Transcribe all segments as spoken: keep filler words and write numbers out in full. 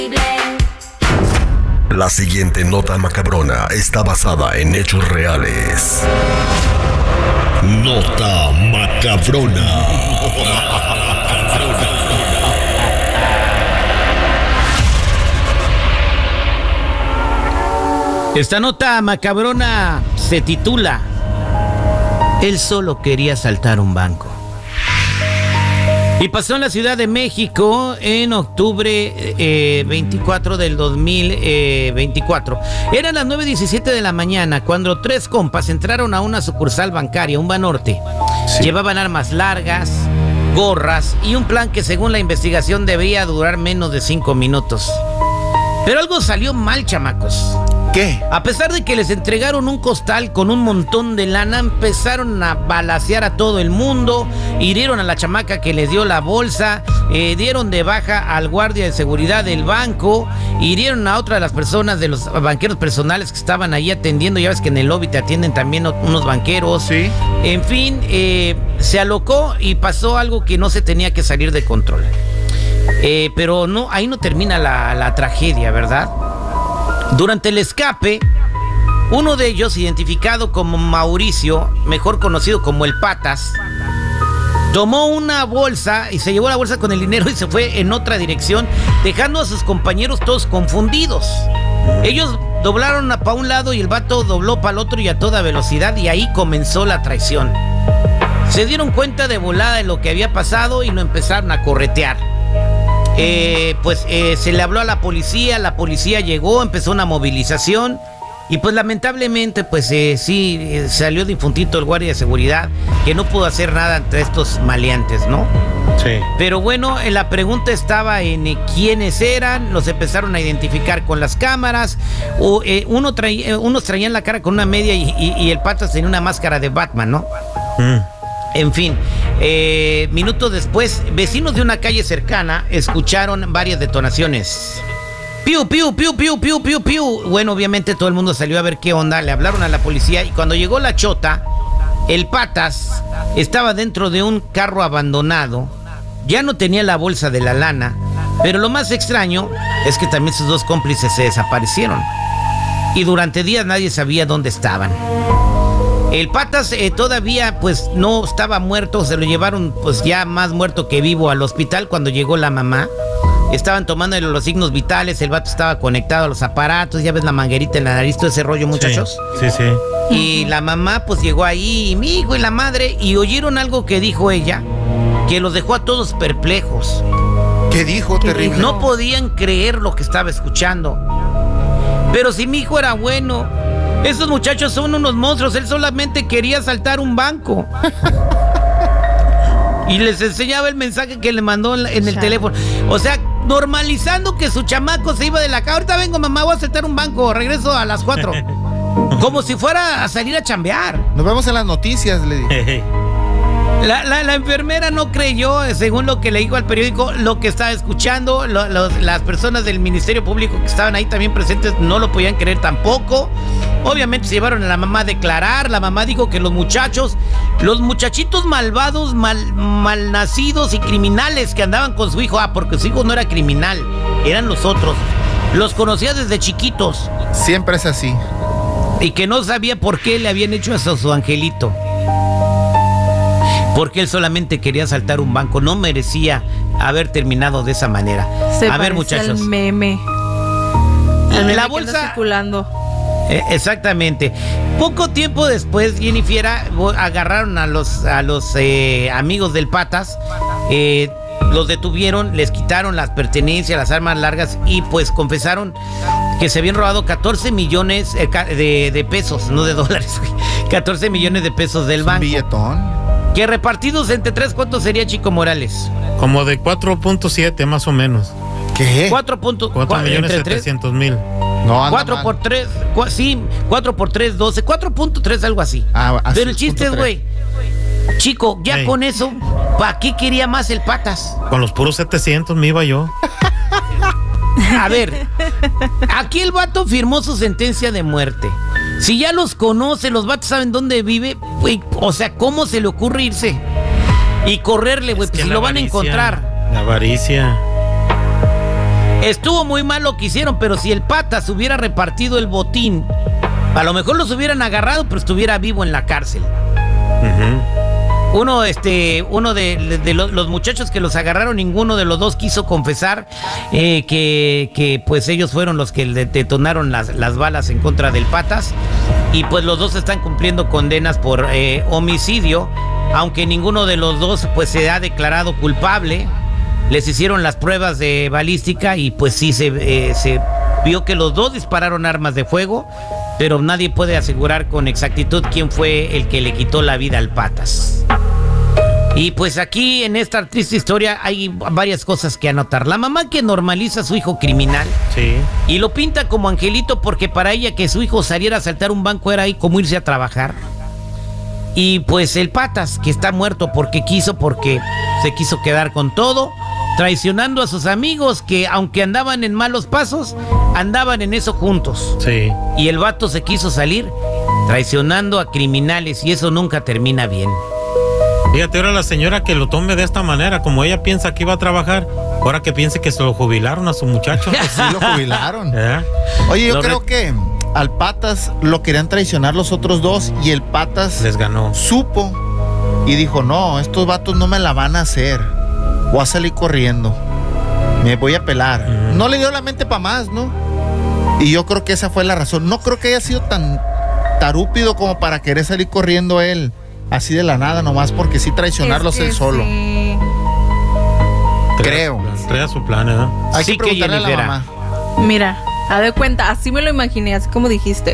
La siguiente nota macabrona está basada en hechos reales. Nota macabrona. Esta nota macabrona se titula Él solo quería asaltar un banco. Y pasó en la Ciudad de México en octubre eh, veinticuatro del dos mil veinticuatro. Eran las nueve diecisiete de la mañana cuando tres compas entraron a una sucursal bancaria, un Banorte. Sí. Llevaban armas largas, gorras y un plan que según la investigación debía durar menos de cinco minutos. Pero algo salió mal, chamacos. ¿Qué? A pesar de que les entregaron un costal con un montón de lana, empezaron a balacear a todo el mundo, hirieron a la chamaca que les dio la bolsa, eh, dieron de baja al guardia de seguridad del banco, hirieron a otra de las personas de los banqueros personales que estaban ahí atendiendo. Ya ves que en el lobby te atienden también unos banqueros. Sí. En fin, eh, se alocó y pasó algo que no se tenía que salir de control. Eh, pero no, ahí no termina la, la tragedia, ¿verdad? Durante el escape, uno de ellos, identificado como Mauricio, mejor conocido como el Patas, tomó una bolsa y se llevó la bolsa con el dinero y se fue en otra dirección, dejando a sus compañeros todos confundidos. Ellos doblaron para un lado y el vato dobló para el otro y a toda velocidad, y ahí comenzó la traición. Se dieron cuenta de volada de lo que había pasado y lo empezaron a corretear. Eh, pues eh, se le habló a la policía, la policía llegó, empezó una movilización y pues lamentablemente pues eh, sí eh, salió difuntito el guardia de seguridad, que no pudo hacer nada ante estos maleantes, ¿no? Sí. Pero bueno, eh, la pregunta estaba en eh, quiénes eran. Los empezaron a identificar con las cámaras. O, eh, uno traía, eh, unos traían la cara con una media y, y, y el Patas tenía una máscara de Batman, ¿no? Mm. En fin, eh, minutos después, vecinos de una calle cercana escucharon varias detonaciones. Piu, piu, piu, piu, piu, piu, piu. Bueno, obviamente todo el mundo salió a ver qué onda. Le hablaron a la policía y cuando llegó la chota, el Patas estaba dentro de un carro abandonado. Ya no tenía la bolsa de la lana, pero lo más extraño es que también sus dos cómplices se desaparecieron. Y durante días nadie sabía dónde estaban. El Patas eh, todavía pues no estaba muerto, se lo llevaron pues ya más muerto que vivo al hospital cuando llegó la mamá. Estaban tomándole los signos vitales, el vato estaba conectado a los aparatos, ya ves la manguerita en la nariz, todo ese rollo, muchachos. Sí, sí, sí. Y la mamá pues llegó ahí, y mi hijo y la madre, y oyeron algo que dijo ella, que los dejó a todos perplejos. ¿Qué dijo? Terrible. No podían creer lo que estaba escuchando. Pero si mi hijo era bueno, esos muchachos son unos monstruos, él solamente quería asaltar un banco. Y les enseñaba el mensaje que le mandó en el teléfono. O sea, normalizando que su chamaco se iba de la casa. Ahorita vengo, mamá, voy a asaltar un banco, regreso a las cuatro. Como si fuera a salir a chambear. Nos vemos en las noticias, le dije. La, la, la enfermera no creyó, según lo que le dijo al periódico, lo que estaba escuchando. Lo, los, las personas del Ministerio Público que estaban ahí también presentes no lo podían creer tampoco. Obviamente se llevaron a la mamá a declarar. La mamá dijo que los muchachos, los muchachitos malvados, mal, malnacidos y criminales que andaban con su hijo, ah, porque su hijo no era criminal, eran los otros, los conocía desde chiquitos. Siempre es así. Y que no sabía por qué le habían hecho eso a su angelito. Porque él solamente quería asaltar un banco, no merecía haber terminado de esa manera. Se a ver, muchachos. El meme. El meme la que bolsa anda circulando. Eh, exactamente. Poco tiempo después, Jennifer, agarraron a los a los eh, amigos del Patas, eh, los detuvieron, les quitaron las pertenencias, las armas largas y pues confesaron que se habían robado catorce millones de, de pesos, no de dólares, catorce millones de pesos del banco. ¿Un billetón? Que repartidos entre tres, ¿cuánto sería, Chico Morales? Como de cuatro punto siete más o menos. ¿Qué? cuatro punto cuatro millones setecientos mil. No, cuatro por tres, cu sí, cuatro por tres, doce, cuatro punto tres, algo así. Ah, así. Pero el chiste es, güey, Chico, ya hey. Con eso, ¿para qué quería más el Patas? Con los puros setecientos me iba yo. A ver, aquí el vato firmó su sentencia de muerte. Si ya los conoce, los vatos saben dónde vive, güey, o sea, ¿cómo se le ocurre irse? Y correrle, güey, pues si lo van a encontrar. La avaricia. Estuvo muy mal lo que hicieron, pero si el Patas hubiera repartido el botín, a lo mejor los hubieran agarrado, pero estuviera vivo en la cárcel. Ujú. Uno, este, uno de, de los, los muchachos que los agarraron, ninguno de los dos quiso confesar eh, que, que pues ellos fueron los que le detonaron las, las balas en contra del Patas. Y pues los dos están cumpliendo condenas por eh, homicidio, aunque ninguno de los dos pues se ha declarado culpable. Les hicieron las pruebas de balística y pues sí se, eh, se vio que los dos dispararon armas de fuego, pero nadie puede asegurar con exactitud quién fue el que le quitó la vida al Patas. Y pues aquí en esta triste historia hay varias cosas que anotar. La mamá que normaliza a su hijo criminal, Sí. y lo pinta como angelito porque para ella que su hijo saliera a asaltar un banco era ahí como irse a trabajar. Y pues el Patas que está muerto porque quiso, porque se quiso quedar con todo, traicionando a sus amigos que aunque andaban en malos pasos, andaban en eso juntos. Sí. Y el vato se quiso salir traicionando a criminales y eso nunca termina bien. Fíjate, ahora la señora que lo tome de esta manera, como ella piensa que iba a trabajar, ahora que piense que se lo jubilaron a su muchacho. Sí lo jubilaron. ¿Eh? Oye, yo Lo creo re- que al Patas lo querían traicionar los otros dos y el Patas Les ganó. supo y dijo, no, estos vatos no me la van a hacer. Voy a salir corriendo. Me voy a pelar. Ujú. No le dio la mente para más, ¿no? Y yo creo que esa fue la razón. No creo que haya sido tan tarúpido como para querer salir corriendo él así de la nada, nomás porque sí traicionarlos Es que él solo. sí. Creo. Trae su plan, ¿eh? Hay Sí que que preguntarle a la Jennifer. mamá. Mira, a de cuenta, así me lo imaginé, así como dijiste.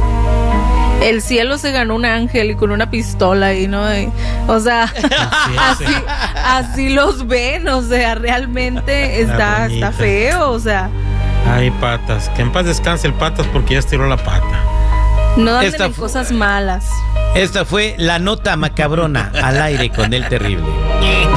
El cielo se ganó un ángel y con una pistola y no, Y, o sea, Así es, así, así los ven, o sea, realmente está, bonita. está feo, o sea, Ay, Patas. Que en paz descanse el Patas porque ya estiró la pata. no anden Esta en fu- cosas malas. Esta fue la nota macabrona al aire con el terrible.